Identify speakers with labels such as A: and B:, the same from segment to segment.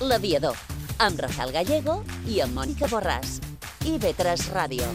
A: L'Aviador, amb Rafael Gallego i amb Mònica Borràs. IB3 Ràdio.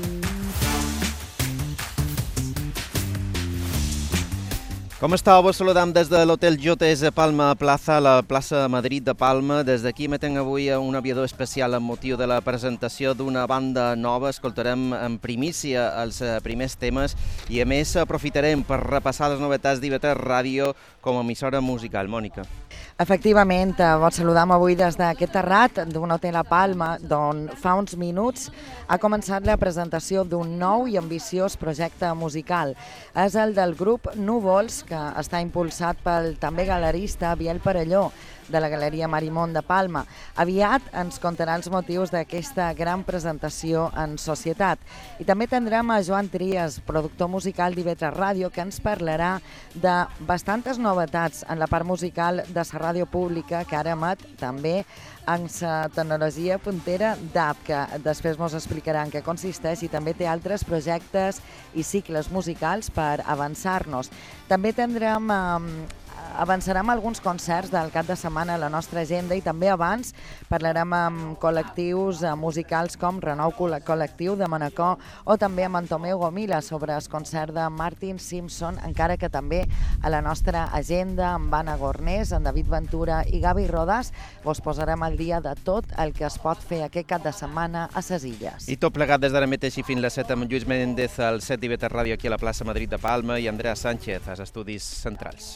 B: Com estàu? Vos saludam des de l'Hotel Jotes Palma Plaza, a la plaça Madrid de Palma. Des d'aquí emetem avui un aviador especial amb motiu de la presentació d'una banda nova. Escoltarem en primícia els primers temes i a més aprofitarem per repassar les novetats d'IB3 Ràdio com a emissora musical. Mònica.
C: Efectivament, vos saludam avui des d'aquest terrat d'un hotel a Palma, d'on fa uns minuts ha començat la presentació d'un nou i ambiciós projecte musical. És el del grup Núvols, que està impulsat pel també galerista Biel Perelló, de la Galeria Marimón de Palma. Aviat ens contarà els motius d'aquesta gran presentació en societat. I també tindrem a Joan Trias, productor musical d'IB3 Ràdio, que ens parlarà de bastantes novetats en la part musical de la ràdio pública, que ara emet també en la tecnologia puntera DAB, que després ens explicarà en què consisteix, i també té altres projectes i cicles musicals per avançar-nos. També avançarem alguns concerts del cap de setmana a la nostra agenda i també abans parlarem amb col·lectius musicals com Renou Col·lectiu de Manacor o també amb en Tomeu Gomila sobre el concert de Martin Simpson, encara que també a la nostra agenda amb Anna Gornés, en David Ventura i Gavi Rodas vos posarem al dia de tot el que es pot fer aquest cap de setmana a ses Illes.
B: I tot plegat des d'ara mateix i fins les 7 amb Lluís Méndez al 7 d'IB3 Ràdio aquí a la plaça Madrid de Palma i Andrea Sánchez als estudis centrals.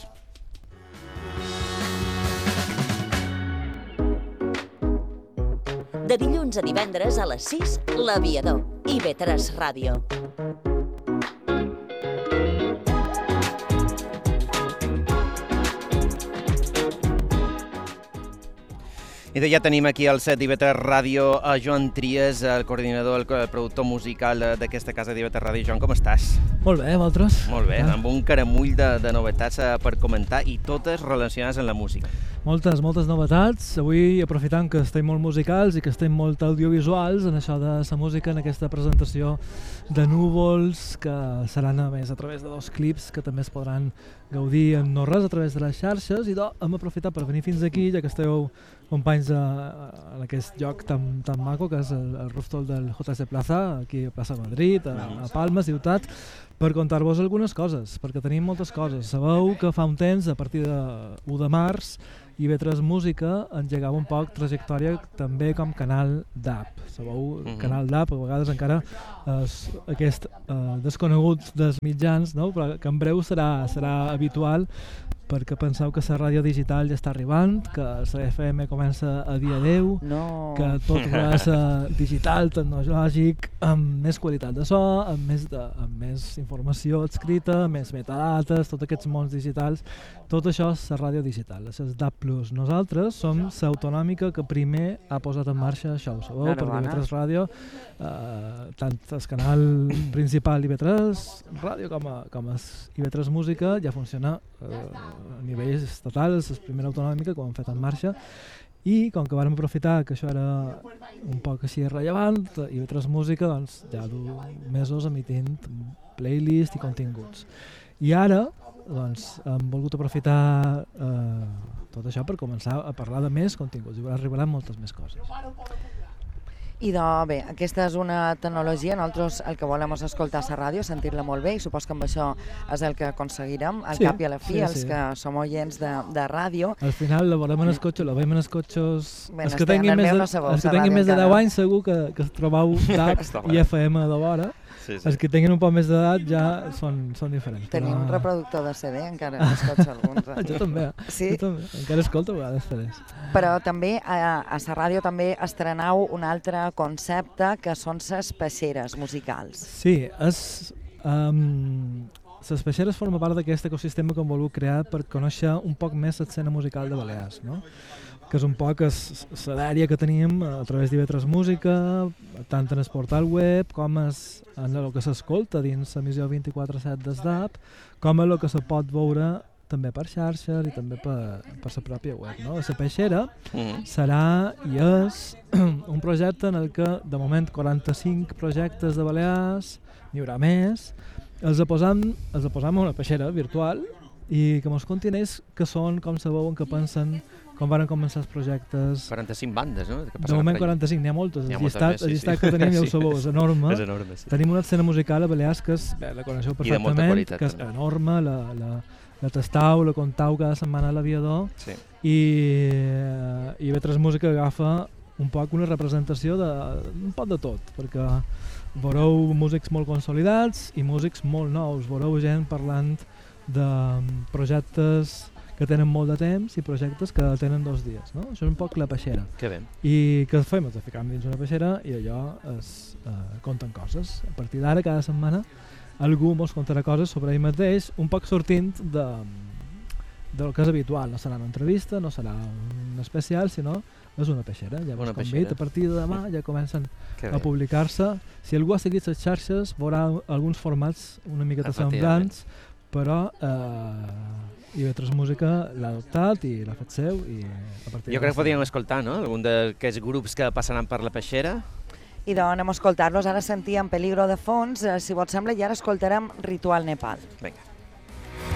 A: De dilluns a divendres a les 6, L'Aviador, IB3 Ràdio.
B: I ja tenim aquí al set d'IB3 Ràdio a Joan Trias, el coordinador, el productor musical d'aquesta casa d'IB3 Ràdio. Joan, com estàs?
D: Molt bé, vosaltres?
B: Molt bé, amb un caramull de novetats per comentar i totes relacionades amb la música.
D: Moltes novetats. Avui, aprofitant que estem molt musicals i que estem molt audiovisuals en això de la música, en aquesta presentació de Núvols, que seran a més a través de 2 clips que també es podran gaudir en no res a través de les xarxes, i hem aprofitat per venir fins aquí, ja que esteu companys en aquest lloc tan maco que és el rooftop del JC Plaza, aquí a Plaça Madrid, a Palma, ciutat, per contar-vos algunes coses, perquè tenim moltes coses. Sabeu que fa un temps, a partir de 1 de març, IB3 Música engegava un poc trajectòria també com canal DAB. Sabeu, canal DAB a vegades encara és aquest desconegut dels mitjans, no? Però que en breu serà habitual, perquè penseu que la ràdio digital ja està arribant, que la FM comença a dia 10, que tot és digital, tecnològic, amb més qualitat de so, amb més informació escrita, més metadates, tots aquests mons digitals, tot això és la ràdio digital, això és DAB+. Nosaltres som l'autonòmica que primer ha posat en marxa això, ho sabeu, per IB3 Ràdio, tant el canal principal IB3 Ràdio com IB3 Música ja funciona a nivell estatal, és la primera autonòmica que ho hem fet en marxa, i com que vàrem aprofitar que això era un poc així rellevant, IB3 Música doncs, ja du mesos emitint playlist i continguts. I ara doncs, hem volgut aprofitar tot això per començar a parlar de més continguts, i arribaran moltes més coses.
C: I bé, aquesta és una tecnologia, nosaltres el que volem és escoltar la ràdio, sentir-la molt bé, i supos que amb això és el que aconseguirem, al cap i a la fi, els que som oients de ràdio.
D: Al final la veiem en els cotxos, els que tinguin més de 10 anys segur que trobeu DAB i FM de vora. Els que tinguin un poc més d'edat ja són diferents.
C: Tenim un reproductor de CD, encara escolto alguns.
D: Jo també, encara escolto a vegades CDs.
C: Però també a la ràdio també estrenau un altre concepte, que són les peixeres musicals.
D: Sí, les peixeres forma part d'aquest ecosistema que hem volgut crear per conèixer un poc més l'escena musical de Balears, no? Que és un poc la dèria que tenim a través d'IB3 Música, tant en el portal web com en el que s'escolta dins l'emissió 24/7 des DAB, com en el que se pot veure també per xarxes i també per la pròpia web. No? La Peixera serà i és un projecte en el que de moment 45 projectes de Balears, n'hi haurà més, els posam en una peixera virtual i que mos contin ells que són, com sabeu, que pensen com van començar els projectes.
B: 45 bandes, no?
D: De moment 45, n'hi ha moltes.
B: N'hi ha
D: El
B: moltes
D: llistat,
B: més, sí,
D: el llistat
B: sí.
D: que tenim ja ho
B: Sí.
D: sabeu, és enorme.
B: És enorme, sí.
D: Tenim una escena musical a Balears que és, bé, la coneixeu
B: I de molta
D: perfectament,
B: qualitat,
D: que és
B: també.
D: enorme, la tastau, la contau cada setmana a l'aviador,
B: Sí.
D: i Vetres Música agafa un poc una representació d'un poc de tot, perquè veureu músics molt consolidats i músics molt nous, veureu gent parlant de projectes que tenen molt de temps i projectes que tenen 2 dies, no? Això és un poc la peixera.
B: Que bé.
D: I què fem? Ens ficam dins una peixera i allò es conten coses. A partir d'ara, cada setmana, algú mos contarà coses sobre ell mateix, un poc sortint del que és habitual. No serà una entrevista, no serà un especial, sinó és una peixera. Ja
B: Una
D: vos convit,
B: peixera.
D: a partir de demà ja comencen
B: Que
D: a
B: bé.
D: publicar-se. Si algú ha seguit les xarxes veurà alguns formats una miqueta
B: Efectivament.
D: semblants, però IB3 Música l'ha adoptat i l'ha fet seu i a partir
B: Jo crec que podríem escoltar, no?, algun d'aquests grups que passaran per la peixera.
C: I doncs anem a escoltar-los. Ara sentíem Peligro de fons, si vos sembla, i ara escoltarem Ritual Nepal.
B: Vinga.